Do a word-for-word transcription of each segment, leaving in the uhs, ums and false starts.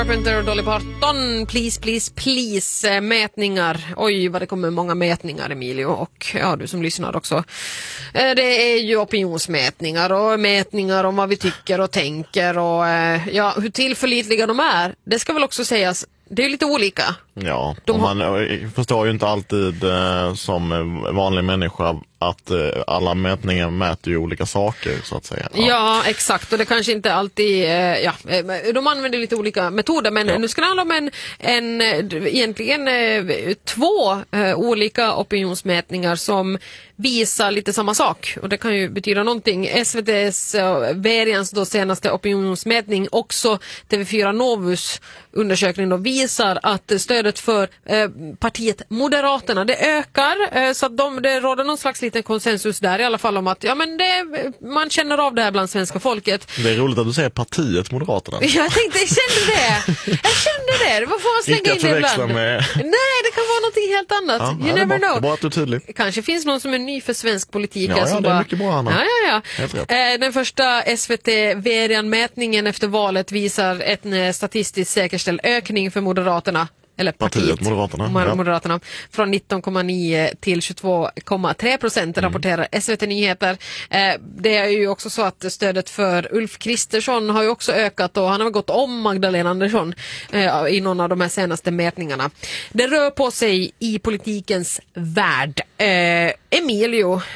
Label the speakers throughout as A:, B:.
A: Carpenter och Dolly Parton, please, please, please. Mätningar. Oj, vad det kommer många mätningar, Emilio. Och ja, du som lyssnar också. Det är ju opinionsmätningar och mätningar om vad vi tycker och tänker. Och ja, hur tillförlitliga de är. Det ska väl också sägas. Det är lite olika.
B: Ja,
A: de
B: och
A: har...
B: man förstår ju inte alltid eh, som vanlig människa att eh, alla mätningar mäter ju olika saker, så att säga.
A: Ja, ja exakt. Och det kanske inte alltid... Eh, ja, de använder lite olika metoder. Men ja. Nu ska det handla om en, en egentligen eh, två eh, olika opinionsmätningar som visar lite samma sak. Och det kan ju betyda någonting. S V T:s uh, Verians då senaste opinionsmätning, också T V fyra Novus undersökning då, visar att stödet för eh, partiet Moderaterna, det ökar. Eh, så att de, det råder någon slags liten konsensus där i alla fall om att ja, men det, man känner av det här bland svenska folket.
B: Det är roligt att du säger partiet Moderaterna.
A: Jag tänkte, jag kände det. Jag kände det. Vad får man slänga in det ibland? Med... Nej, det kan vara någonting helt annat.
B: Ja,
A: you
B: ja,
A: never
B: det
A: know.
B: Det var att du är tydlig.
A: Kanske finns någon som är ny för svensk politik.
B: Ja, ja,
A: som
B: det är
A: bara...
B: mycket bra, Anna.
A: Ja, ja, ja.
B: Eh,
A: den första S V T-Verian-mätningen efter valet visar en statistiskt säkerställd ökning för Moderaterna. Eller partiet, partiet
B: Moderaterna,
A: Moderaterna ja. Från nitton komma nio till tjugotvå komma tre procent rapporterar mm. S V T Nyheter. Eh, det är ju också så att stödet för Ulf Kristersson har ju också ökat och han har gått om Magdalena Andersson eh, i någon av de här senaste mätningarna. Det rör på sig i politikens värld. Eh, Emilio, mm.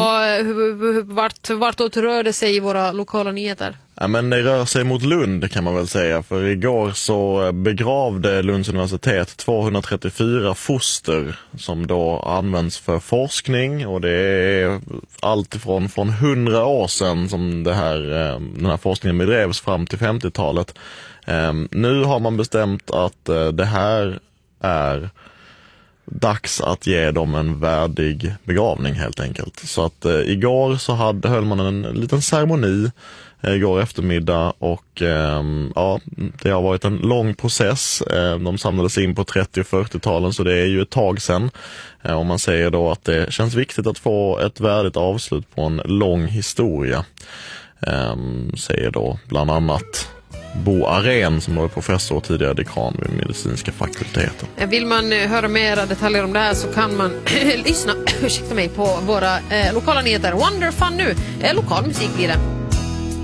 A: vad, vart, vartåt rör det sig i våra lokala nyheter?
B: Ja, men det rör sig mot Lund kan man väl säga, för igår så begravde Lunds universitet tvåhundratrettiofyra foster som då används för forskning, och det är allt ifrån från hundra år sedan som det här, den här forskningen bedrevs fram till femtiotalet. Nu har man bestämt att det här är dags att ge dem en värdig begravning helt enkelt. Så att eh, igår så hade, höll man en liten ceremoni eh, igår eftermiddag och eh, ja, det har varit en lång process. Eh, de samlades in på trettio- och fyrtiotalen, så det är ju ett tag sedan. Eh, och man säger då att det känns viktigt att få ett värdigt avslut på en lång historia. Eh, säger då bland annat Bo Aren som var professor och tidigare dekan vid medicinska fakulteten.
A: Vill man höra mera detaljer om det här så kan man lyssna ursäkta mig, på våra eh, lokala nyheter. Wonder Fun nu. Eh, lokal musik blir det.